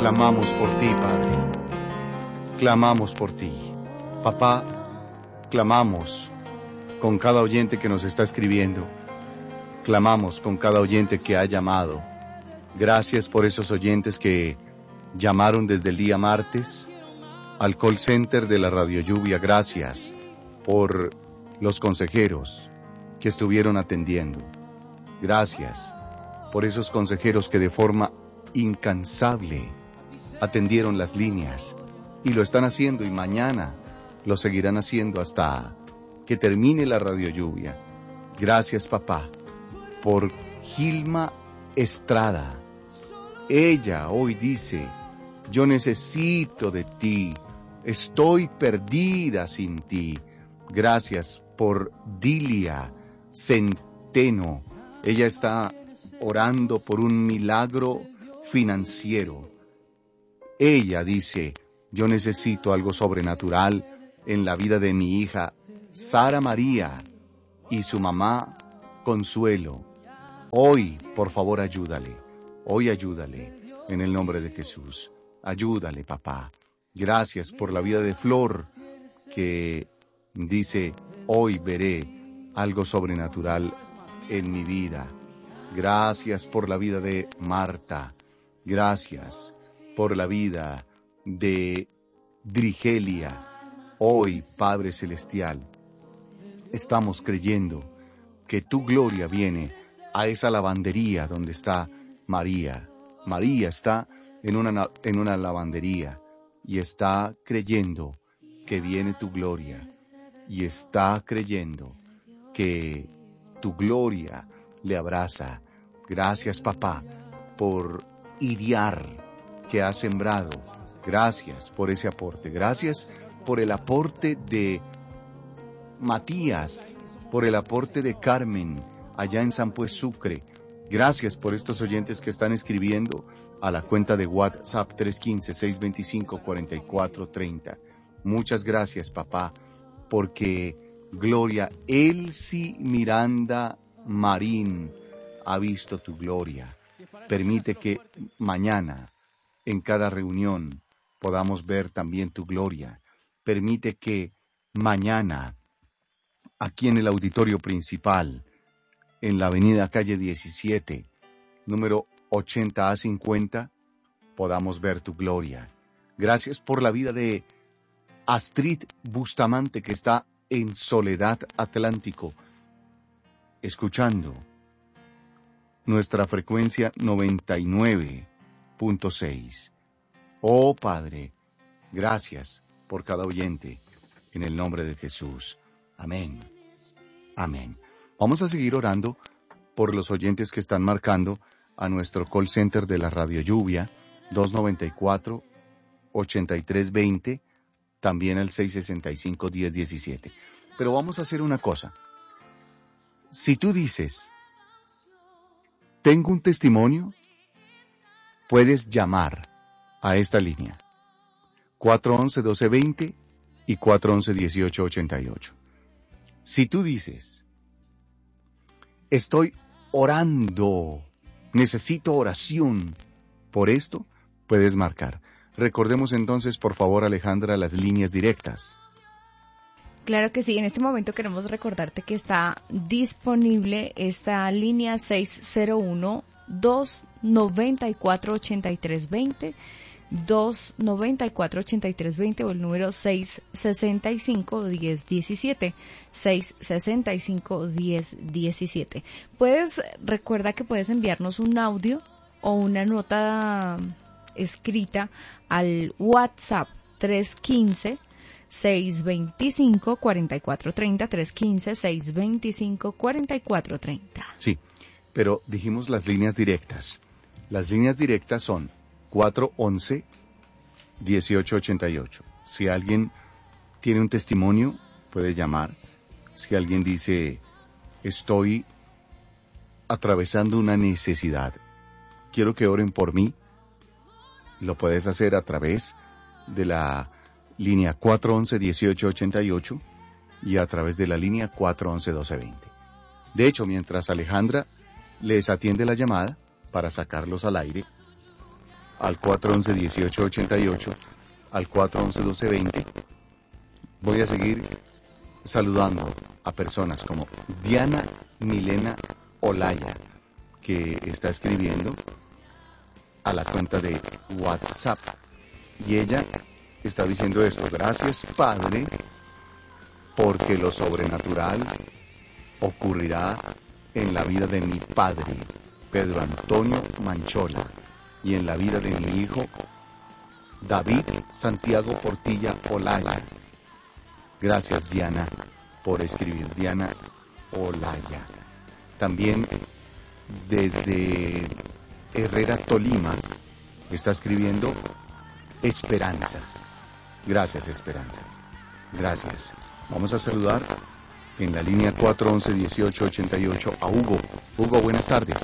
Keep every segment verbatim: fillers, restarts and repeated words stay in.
clamamos por ti, Padre. Clamamos por ti. Papá, clamamos con cada oyente que nos está escribiendo. Clamamos con cada oyente que ha llamado. Gracias por esos oyentes que llamaron desde el día martes al call center de la Radio Lluvia. Gracias por los consejeros que estuvieron atendiendo. Gracias por esos consejeros que de forma incansable atendieron las líneas y lo están haciendo y mañana lo seguirán haciendo hasta que termine la Radio Lluvia. Gracias, papá, por Gilma Estrada. Ella hoy dice: yo necesito de ti, estoy perdida sin ti. Gracias por Dilia Centeno. Ella está orando por un milagro financiero. Ella dice: yo necesito algo sobrenatural en la vida de mi hija Sara María y su mamá Consuelo. Hoy, por favor, ayúdale. Hoy ayúdale en el nombre de Jesús. Ayúdale, papá. Gracias por la vida de Flor, que dice: hoy veré algo sobrenatural en mi vida. Gracias por la vida de Marta. Gracias por la vida de Drigelia. Hoy, Padre Celestial, estamos creyendo que tu gloria viene a esa lavandería donde está María. María está en una, en una lavandería y está creyendo que viene tu gloria. Y está creyendo que tu gloria le abraza. Gracias, papá, por Iriar, que ha sembrado. Gracias por ese aporte. Gracias por el aporte de Matías, por el aporte de Carmen, allá en San Pues Sucre. Gracias por estos oyentes que están escribiendo a la cuenta de WhatsApp tres uno cinco, seis dos cinco, cuatro cuatro tres cero. Muchas gracias, papá, porque Gloria Elsie Miranda Marín ha visto tu gloria. Permite que mañana, en cada reunión, podamos ver también tu gloria. Permite que mañana, aquí en el auditorio principal, en la avenida calle diecisiete, número ochenta a cincuenta, podamos ver tu gloria. Gracias por la vida de Astrid Bustamante, que está en Soledad Atlántico, escuchando nuestra frecuencia noventa y nueve punto seis. Oh Padre, gracias por cada oyente, en el nombre de Jesús. Amén. Amén. Vamos a seguir orando por los oyentes que están marcando a nuestro call center de la Radio Lluvia, dos nueve cuatro, ocho tres dos cero, también al seis seis cinco, uno cero uno siete. Pero vamos a hacer una cosa. Si tú dices: tengo un testimonio, puedes llamar a esta línea, cuatro once, doce veinte y cuatro once, dieciocho ochenta y ocho. Si tú dices: estoy orando, necesito oración por esto, puedes marcar. Recordemos entonces, por favor, Alejandra, las líneas directas. Claro que sí, en este momento queremos recordarte que está disponible esta línea seis cero uno, dos nueve cuatro, ocho tres dos cero, dos nueve cuatro, ocho tres dos cero o el número seis seis cinco, uno cero uno siete, seis seis cinco, uno cero uno siete. Puedes, recuerda que puedes enviarnos un audio o una nota escrita al WhatsApp tres uno cinco, seis dos cinco, cuatro cuatro tres cero, tres uno cinco, seis dos cinco, cuatro cuatro tres cero. Sí, pero dijimos las líneas directas. Las líneas directas son cuatro once, dieciocho ochenta y ocho. Si alguien tiene un testimonio, puede llamar. Si alguien dice: estoy atravesando una necesidad, quiero que oren por mí, lo puedes hacer a través de la línea cuatro once, dieciocho ochenta y ocho y a través de la línea cuatro once, doce veinte. De hecho, mientras Alejandra les atiende la llamada para sacarlos al aire, al cuatro once, dieciocho ochenta y ocho, al cuatro once, doce veinte. Voy a seguir saludando a personas como Diana Milena Olaya, que está escribiendo a la cuenta de WhatsApp. Y ella está diciendo esto: gracias, Padre, porque lo sobrenatural ocurrirá en la vida de mi padre, Pedro Antonio Manchola, y en la vida de mi hijo, David Santiago Portilla Olaya. Gracias, Diana, por escribir. Diana Olaya. También desde Herrera, Tolima, está escribiendo Esperanza. Gracias, Esperanza. Gracias. Vamos a saludar en la línea cuatro once, dieciocho ochenta y ocho a Hugo. Hugo, buenas tardes.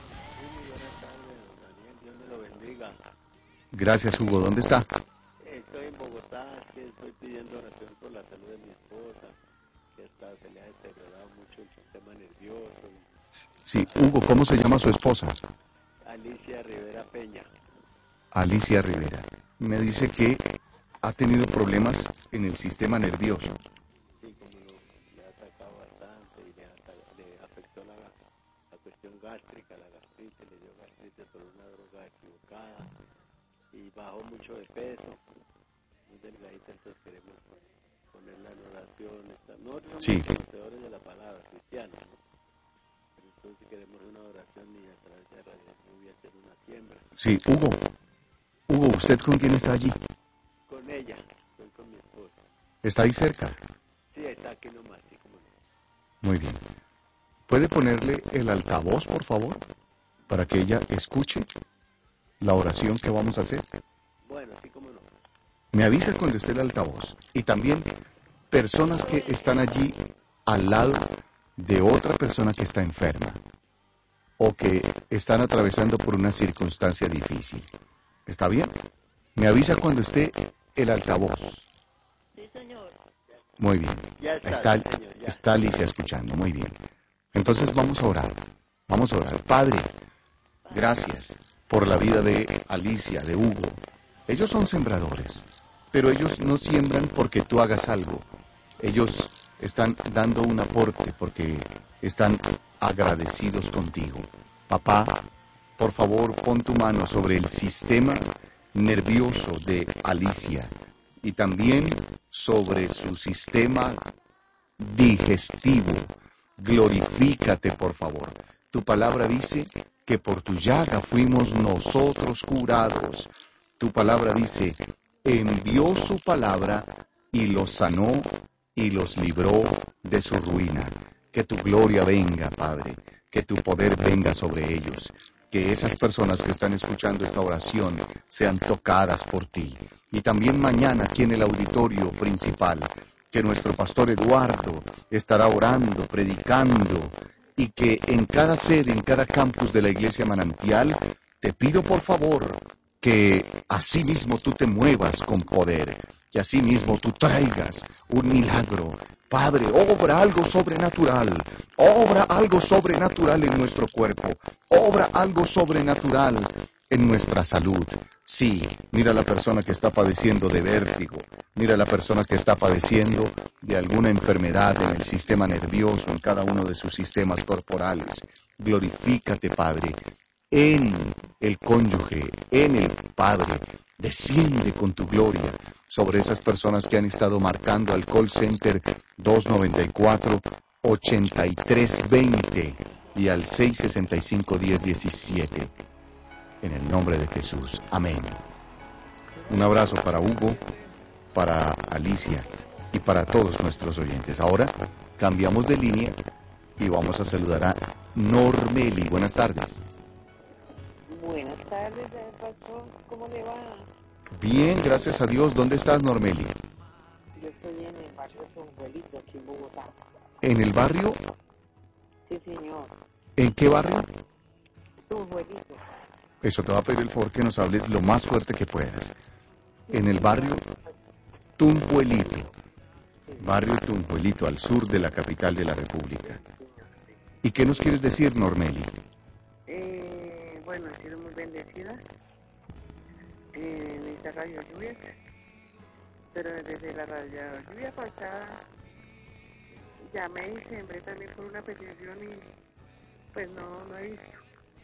Dios me lo bendiga. Gracias, Hugo. ¿Dónde está? Estoy en Bogotá, que estoy pidiendo oración por la salud de mi esposa, que está, se le ha deteriorado mucho el sistema nervioso. Sí, Hugo, ¿cómo se llama su esposa? Alicia Rivera Peña. Alicia Rivera. Me dice que ha tenido problemas en el sistema nervioso. Sí, como lo, le ha atacado bastante y le, ata- le afectó la, la cuestión gástrica, la gastritis, le dio gastritis por una droga equivocada y bajó mucho de peso, muy delgadita, entonces queremos ponerla en oración. Está, nosotros somos Sí. conocedores de la palabra cristiana, ¿no? Pero entonces queremos una oración y a través de Radio Lluvia hacer una siembra. Sí, Hugo. Hugo, ¿usted con quién está allí? Con ella, estoy con mi esposa. ¿Está ahí cerca? Sí, está aquí nomás, sí, como no. Muy bien. ¿Puede ponerle el altavoz, por favor, para que ella escuche la oración que vamos a hacer? Bueno, sí, como no. Me avisa cuando esté el altavoz. Y también personas que están allí al lado de otra persona que está enferma o que están atravesando por una circunstancia difícil. ¿Está bien? Me avisa cuando esté el altavoz. Sí, señor. Muy bien. Ya está, Está, sí, señor, ya. está Alicia escuchando. Muy bien. Entonces vamos a orar. Vamos a orar. Padre, gracias por la vida de Alicia, de Hugo. Ellos son sembradores, pero ellos no siembran porque tú hagas algo. Ellos están dando un aporte porque están agradecidos contigo. Papá, por favor, pon tu mano sobre el sistema nervioso de Alicia y también sobre su sistema digestivo. Glorifícate, por favor. Tu palabra dice que por tu llaga fuimos nosotros curados. Tu palabra dice, envió su palabra y los sanó y los libró de su ruina. Que tu gloria venga, Padre, que tu poder venga sobre ellos. Que esas personas que están escuchando esta oración sean tocadas por ti. Y también mañana aquí en el auditorio principal, que nuestro pastor Eduardo estará orando, predicando, y que en cada sede, en cada campus de la Iglesia Manantial, te pido por favor que así mismo tú te muevas con poder, que así mismo tú traigas un milagro. Padre, obra algo sobrenatural, obra algo sobrenatural en nuestro cuerpo, obra algo sobrenatural en nuestra salud. Sí, mira a la persona que está padeciendo de vértigo, mira a la persona que está padeciendo de alguna enfermedad en el sistema nervioso, en cada uno de sus sistemas corporales. Glorifícate, Padre, en el cónyuge, en el Padre. Desciende con tu gloria sobre esas personas que han estado marcando al call center dos nueve cuatro, ocho tres dos cero y al seis seis cinco, uno cero uno siete. En el nombre de Jesús. Amén. Un abrazo para Hugo, para Alicia y para todos nuestros oyentes. Ahora cambiamos de línea y vamos a saludar a Normeli. Buenas tardes. Buenas tardes, eh, pastor. ¿Cómo le va? Bien, gracias a Dios. ¿Dónde estás, Normeli? Yo estoy en el barrio Sonjuelito, aquí en Bogotá. ¿En el barrio? Sí, señor. ¿En qué barrio? Sonjuelito. Eso, te va a pedir el favor que nos hables lo más fuerte que puedas. En el barrio Tunjuelito. Barrio Tunjuelito, al sur de la capital de la República. ¿Y qué nos quieres decir, Normeli? Eh, bueno, he sido muy bendecida en esta radio lluvia, pero desde la radio lluvia pasada llamé en diciembre también por una petición y pues no, no he visto.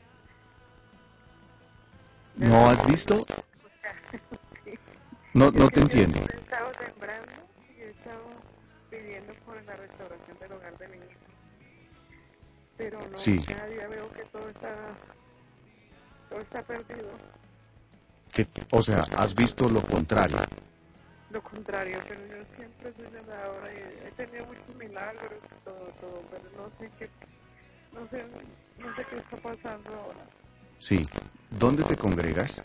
¿No has visto? Sí. No, Yo no te que entiendo. He estado sembrando y he estado pidiendo por la restauración del hogar de mi hijo. Pero no, Sí. cada día veo que todo está, todo está perdido. Que, o sea, has visto lo contrario. Lo contrario, pero yo siempre soy sembradora y he tenido muchos milagros y todo, todo, pero no sé qué, no sé, no sé qué está pasando ahora. Sí. ¿Dónde te congregas?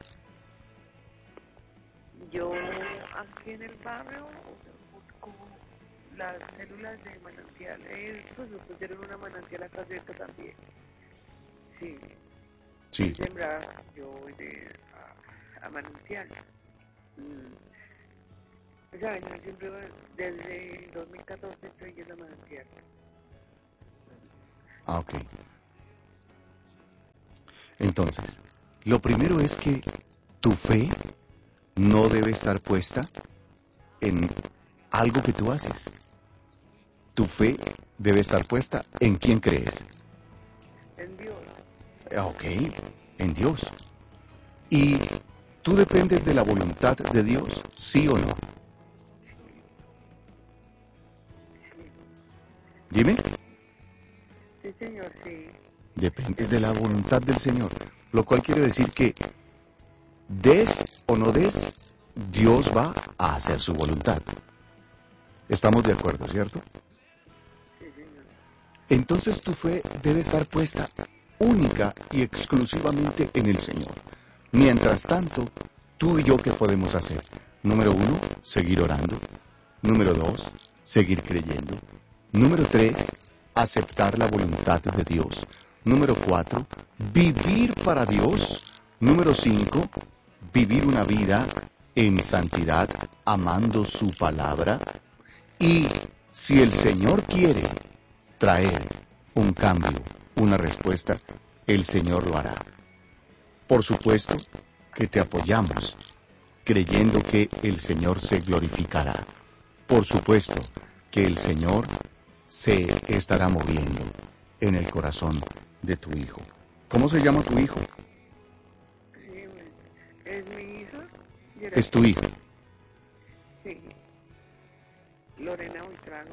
Yo aquí en el barrio busco las células de manantial, eh, pues nos pusieron una manantial acá cerca también. Sí, Sí. sembrar, yo voy de, a, a manantial. Mm. O sea, yo siempre voy- desde el dos mil catorce estoy en la manantial. Ah, ok. Entonces, lo primero es que tu fe no debe estar puesta en algo que tú haces. Tu fe debe estar puesta en quién crees. En Dios, Ah, ok, en Dios. ¿Y tú dependes de la voluntad de Dios, sí o no? Dime. sí señor, sí. Dependes de la voluntad del Señor, lo cual quiere decir que des o no des, Dios va a hacer su voluntad. Estamos de acuerdo, ¿cierto? Sí, señor. Entonces tu fe debe estar puesta única y exclusivamente en el Señor. Mientras tanto, tú y yo, ¿qué podemos hacer? Número uno, seguir orando. Número dos, seguir creyendo. Número tres, aceptar la voluntad de Dios. Número cuatro, vivir para Dios. Número cinco, vivir una vida en santidad, amando su palabra. Y si el Señor quiere traer un cambio, una respuesta, el Señor lo hará. Por supuesto que te apoyamos, creyendo que el Señor se glorificará. Por supuesto que el Señor se estará moviendo en el corazón de tu hijo. ¿Cómo se llama tu hijo? Sí, es mi hija. Es tu hijo. Sí. Lorena Buitrago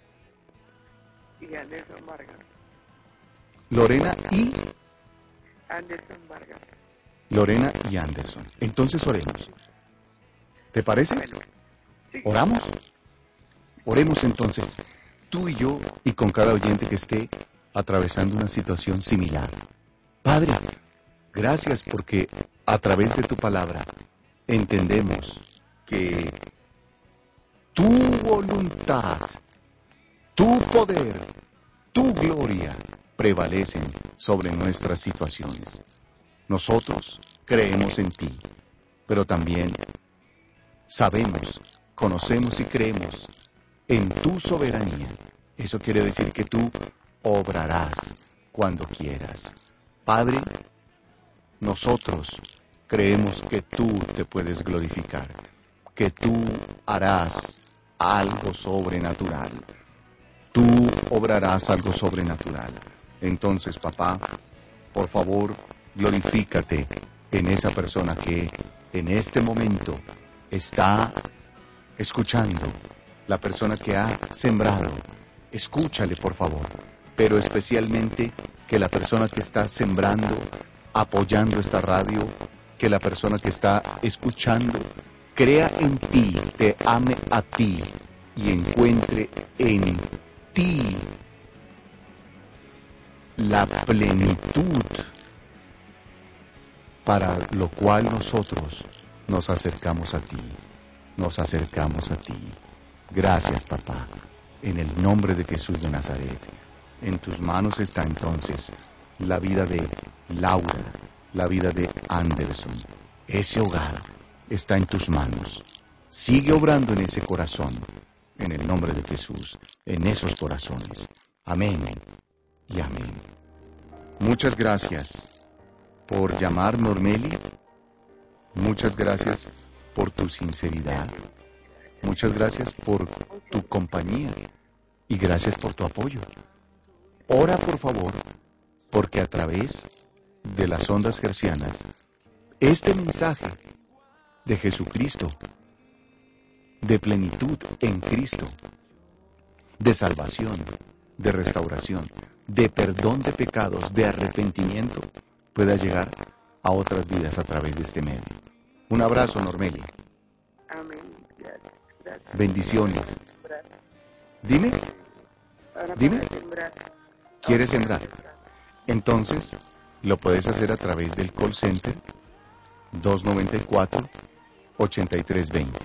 y Anderson Vargas. Lorena y Anderson Vargas. Lorena y Anderson. Entonces oremos. ¿Te parece? Bueno, sí. ¿Oramos? Oremos entonces, tú y yo, y con cada oyente que esté atravesando una situación similar. Padre, gracias porque a través de tu palabra entendemos que tu voluntad, tu poder, tu gloria prevalecen sobre nuestras situaciones. Nosotros creemos en ti, pero también sabemos, conocemos y creemos en tu soberanía. Eso quiere decir que tú obrarás cuando quieras. Padre, nosotros creemos que tú te puedes glorificar, que tú harás algo sobrenatural. Tú obrarás algo sobrenatural. Entonces, papá, por favor, glorifícate en esa persona que en este momento está escuchando, la persona que ha sembrado. Escúchale, por favor, pero especialmente que la persona que está sembrando, apoyando esta radio, que la persona que está escuchando, crea en ti, te ame a ti y encuentre en ti la plenitud para lo cual nosotros nos acercamos a ti, nos acercamos a ti. Gracias, papá, en el nombre de Jesús de Nazaret. En tus manos está entonces la vida de Laura, la vida de Anderson. Ese hogar está en tus manos. Sigue obrando en ese corazón, en el nombre de Jesús, en esos corazones. Amén y amén. Muchas gracias por llamar, Normeli, Muchas gracias por tu sinceridad. Muchas gracias por tu compañía. Y gracias por tu apoyo. Ora, por favor, porque a través de las ondas hercianas, este mensaje de Jesucristo, de plenitud en Cristo, de salvación, de restauración, de perdón de pecados, de arrepentimiento, pueda llegar a otras vidas a través de este medio. Un abrazo, Normelia. Amén. Gracias. Gracias. Bendiciones. Gracias. Dime, Ahora Dime. para sembrar. ¿quieres sembrar? Entonces, lo puedes hacer a través del call center dos noventa y cuatro, ochenta y tres veinte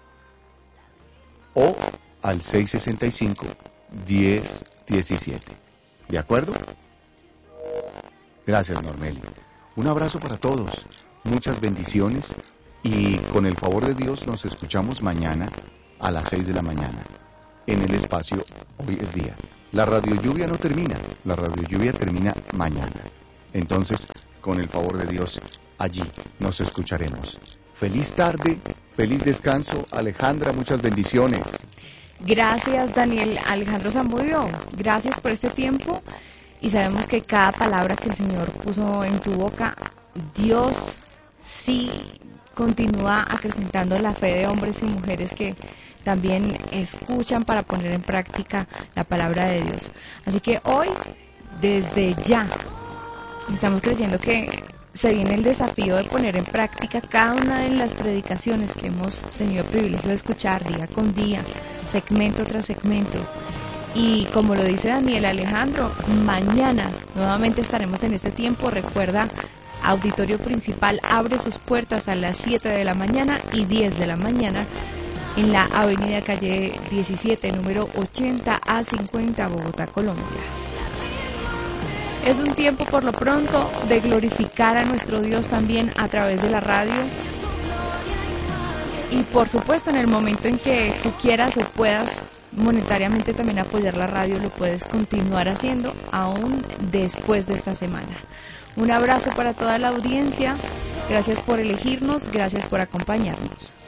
o al seis sesenta y cinco, diez diecisiete. ¿De acuerdo? Gracias, Normelia. Un abrazo para todos, muchas bendiciones y con el favor de Dios nos escuchamos mañana a las seis de la mañana en el espacio Hoy es Día. La radio lluvia no termina, la radio lluvia termina mañana. Entonces, con el favor de Dios, allí nos escucharemos. Feliz tarde, feliz descanso. Alejandra, muchas bendiciones. Gracias, Daniel Alejandro Zamudio. Gracias por este tiempo. Y sabemos que cada palabra que el Señor puso en tu boca, Dios sí continúa acrecentando la fe de hombres y mujeres que también escuchan para poner en práctica la palabra de Dios. Así que hoy, desde ya, estamos creyendo que se viene el desafío de poner en práctica cada una de las predicaciones que hemos tenido el privilegio de escuchar día con día, segmento tras segmento. Y como lo dice Daniel Alejandro, mañana nuevamente estaremos en este tiempo. Recuerda, auditorio principal abre sus puertas a las siete de la mañana y diez de la mañana en la avenida calle diecisiete, número ochenta a cincuenta, Bogotá, Colombia. Es un tiempo por lo pronto de glorificar a nuestro Dios también a través de la radio. Y por supuesto, en el momento en que tú quieras o puedas monetariamente también apoyar la radio, lo puedes continuar haciendo aún después de esta semana. Un abrazo para toda la audiencia. Gracias por elegirnos, gracias por acompañarnos.